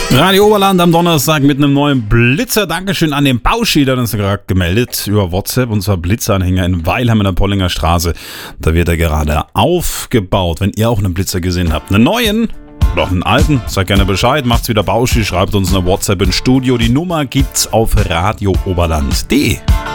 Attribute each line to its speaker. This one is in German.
Speaker 1: Radio Oberland am Donnerstag mit einem neuen Blitzer. Dankeschön an den Bauschi, der hat uns gerade gemeldet über WhatsApp. Und zwar Blitzeranhänger in Weilheim in der Pollinger Straße. Da wird er gerade aufgebaut. Wenn ihr auch einen Blitzer gesehen habt, einen neuen oder auch einen alten, sagt gerne Bescheid. Macht's wieder Bauschi, schreibt uns eine WhatsApp ins Studio. Die Nummer gibt's auf radiooberland.de.